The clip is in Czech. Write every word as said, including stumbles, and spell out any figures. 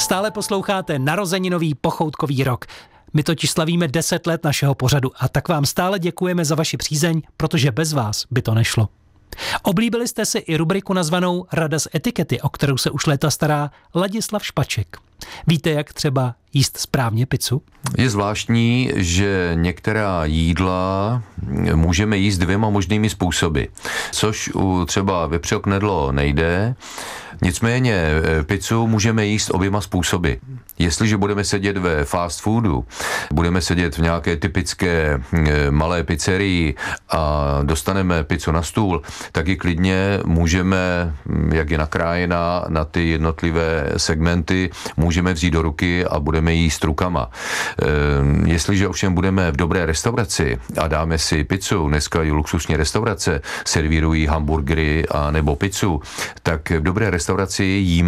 Stále posloucháte Narozeninový pochoutkový rok. My totiž slavíme deset let našeho pořadu a tak vám stále děkujeme za vaši přízeň, protože bez vás by to nešlo. Oblíbili jste si i rubriku nazvanou Rada z etikety, o kterou se už léta stará Ladislav Špaček. Víte, jak třeba jíst správně pizzu? Je zvláštní, že některá jídla můžeme jíst dvěma možnými způsoby, což u třeba vepřového knedlo nejde. Nicméně pizzu můžeme jíst oběma způsoby. Jestliže budeme sedět ve fast foodu, budeme sedět v nějaké typické malé pizzerii a dostaneme pizzu na stůl, tak ji klidně můžeme, jak je nakrájená na ty jednotlivé segmenty, můžeme vzít do ruky a budeme jíst rukama. Jestliže ovšem budeme v dobré restauraci a dáme si pizzu, dneska i luxusní restaurace servírují hamburgery a nebo pizzu, tak v dobré restauraci jíme